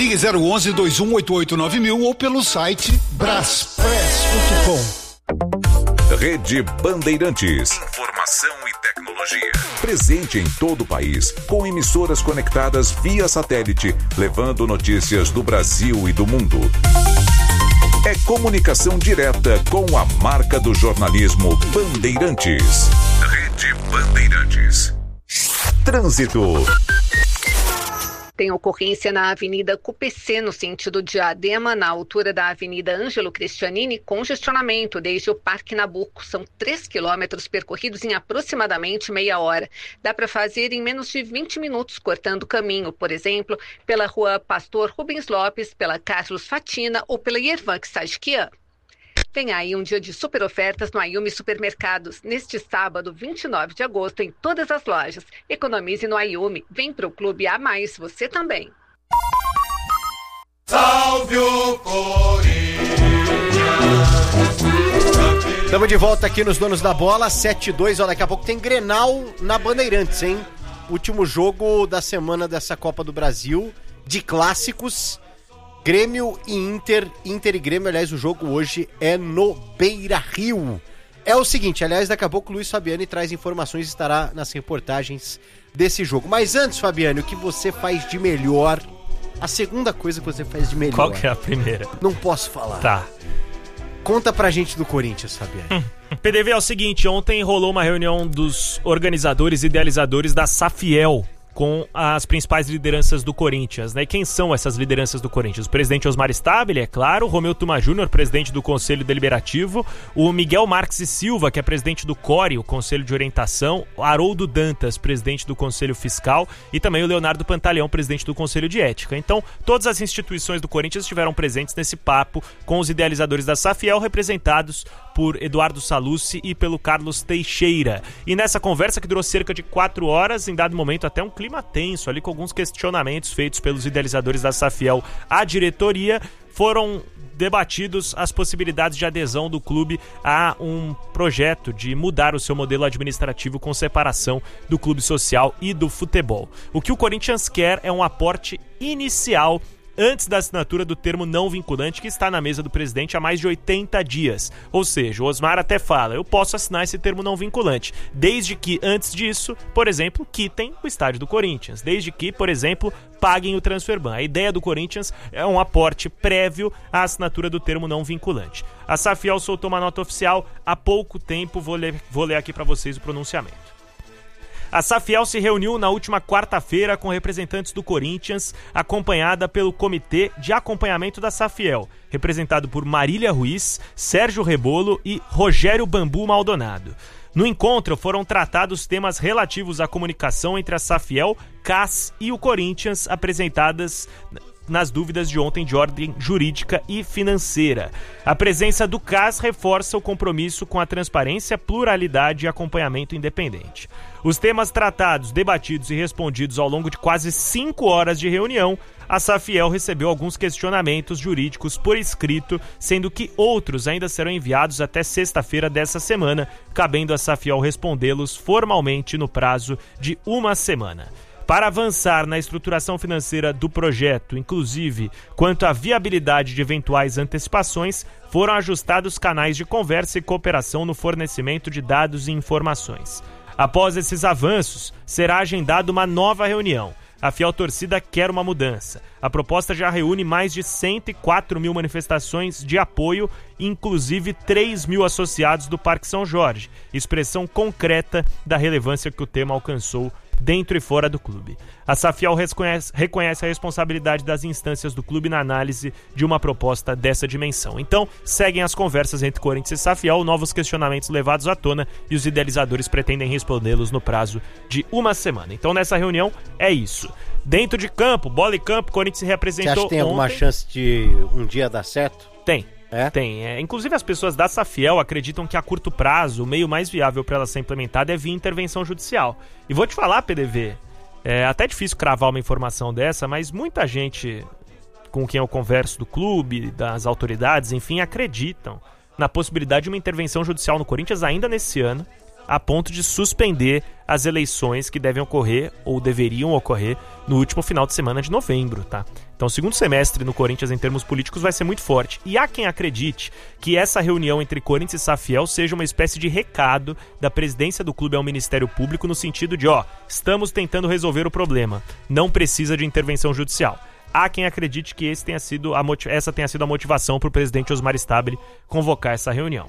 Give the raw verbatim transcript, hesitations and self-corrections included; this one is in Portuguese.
Ligue zero onze, dois um oito oito nove mil ou pelo site braspress ponto com. Rede Bandeirantes. Informação e tecnologia. Presente em todo o país, com emissoras conectadas via satélite, levando notícias do Brasil e do mundo. É comunicação direta com a marca do jornalismo Bandeirantes. Rede Bandeirantes. Trânsito. Tem ocorrência na Avenida Cupecê, no sentido Diadema, na altura da Avenida Ângelo Cristianini, congestionamento desde o Parque Nabuco. São três quilômetros percorridos em aproximadamente meia hora. Dá para fazer em menos de vinte minutos, cortando o caminho, por exemplo, pela rua Pastor Rubens Lopes, pela Carlos Fatina ou pela Yervan Ksajikian. Vem aí um dia de super ofertas no Ayumi Supermercados. Neste sábado, vinte e nove de agosto, em todas as lojas. Economize no Ayumi. Vem pro Clube A Mais, você também. Salve o Corinthians! Estamos de volta aqui nos Donos da Bola, sete e dois. Ó, daqui a pouco tem Grenal na Bandeirantes, hein? Último jogo da semana dessa Copa do Brasil, de clássicos. Grêmio e Inter, Inter e Grêmio, aliás, o jogo hoje é no Beira-Rio. É o seguinte, aliás, daqui a pouco o Luiz Fabiani traz informações e estará nas reportagens desse jogo. Mas antes, Fabiani, o que você faz de melhor? A segunda coisa que você faz de melhor. Qual que é a primeira? Não posso falar. Tá. Conta pra gente do Corinthians, Fabiani. Hum. P D V é o seguinte, ontem rolou uma reunião dos organizadores e idealizadores da Safiel, com as principais lideranças do Corinthians, né? E quem são essas lideranças do Corinthians? O presidente Osmar Stabile, é claro, o Romeu Tuma Júnior, presidente do Conselho Deliberativo, o Miguel Marques e Silva, que é presidente do C O R E, o Conselho de Orientação, o Haroldo Dantas, presidente do Conselho Fiscal, e também o Leonardo Pantaleão, presidente do Conselho de Ética. Então, todas as instituições do Corinthians estiveram presentes nesse papo com os idealizadores da Safiel, representados por Eduardo Salucci e pelo Carlos Teixeira. E nessa conversa, que durou cerca de quatro horas, em dado momento até um clima tenso ali, com alguns questionamentos feitos pelos idealizadores da Safiel à diretoria, foram debatidos as possibilidades de adesão do clube a um projeto de mudar o seu modelo administrativo com separação do clube social e do futebol. O que o Corinthians quer é um aporte inicial antes da assinatura do termo não vinculante, que está na mesa do presidente há mais de oitenta dias. Ou seja, o Osmar até fala, eu posso assinar esse termo não vinculante, desde que antes disso, por exemplo, quitem o estádio do Corinthians, desde que, por exemplo, paguem o transferban. A ideia do Corinthians é um aporte prévio à assinatura do termo não vinculante. A Safiel soltou uma nota oficial há pouco tempo, vou ler, vou ler aqui para vocês o pronunciamento. A Safiel se reuniu na última quarta-feira com representantes do Corinthians, acompanhada pelo Comitê de Acompanhamento da Safiel, representado por Marília Ruiz, Sérgio Rebolo e Rogério Bambu Maldonado. No encontro foram tratados temas relativos à comunicação entre a Safiel, C A S e o Corinthians, apresentadas nas dúvidas de ontem de ordem jurídica e financeira. A presença do C A S reforça o compromisso com a transparência, pluralidade e acompanhamento independente. Os temas tratados, debatidos e respondidos ao longo de quase cinco horas de reunião, a Safiel recebeu alguns questionamentos jurídicos por escrito, sendo que outros ainda serão enviados até sexta-feira dessa semana, cabendo a Safiel respondê-los formalmente no prazo de uma semana. Para avançar na estruturação financeira do projeto, inclusive quanto à viabilidade de eventuais antecipações, foram ajustados canais de conversa e cooperação no fornecimento de dados e informações. Após esses avanços, será agendada uma nova reunião. A fiel torcida quer uma mudança. A proposta já reúne mais de cento e quatro mil manifestações de apoio, inclusive três mil associados do Parque São Jorge, expressão concreta da relevância que o tema alcançou dentro e fora do clube. A Safiel reconhece, reconhece a responsabilidade das instâncias do clube na análise de uma proposta dessa dimensão. Então, seguem as conversas entre Corinthians e Safiel, novos questionamentos levados à tona e os idealizadores pretendem respondê-los no prazo de uma semana. Então, nessa reunião, é isso. Dentro de campo, bola e campo, Corinthians se representou. Você acha que tem ontem. alguma chance de um dia dar certo? Tem. É? Tem. É, inclusive as pessoas da Safiel acreditam que a curto prazo o meio mais viável para ela ser implementada é via intervenção judicial. E vou te falar, P D V, é até difícil cravar uma informação dessa, mas muita gente com quem eu converso do clube, das autoridades, enfim, acreditam na possibilidade de uma intervenção judicial no Corinthians ainda nesse ano, a ponto de suspender as eleições que devem ocorrer ou deveriam ocorrer no último final de semana de novembro, tá? Então o segundo semestre no Corinthians em termos políticos vai ser muito forte. E há quem acredite que essa reunião entre Corinthians e Safiel seja uma espécie de recado da presidência do clube ao Ministério Público no sentido de, ó, estamos tentando resolver o problema, não precisa de intervenção judicial. Há quem acredite que esse tenha sido a motiv- essa tenha sido a motivação para o presidente Osmar Stabile convocar essa reunião.